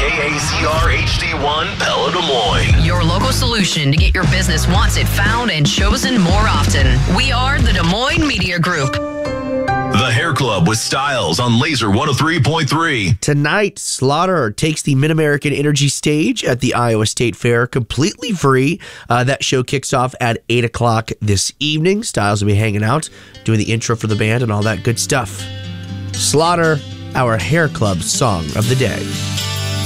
KACR HD1 Pella Des Moines. Your local solution to get your business wanted, found, and chosen more often. We are the Des Moines Media Group. The Hair Club with Styles on Laser 103.3. Tonight, Slaughter takes the Mid-American Energy stage at the Iowa State Fair completely free. That show kicks off at 8 o'clock this evening. Styles will be hanging out, doing the intro for the band and all that good stuff. Slaughter, our Hair Club song of the day.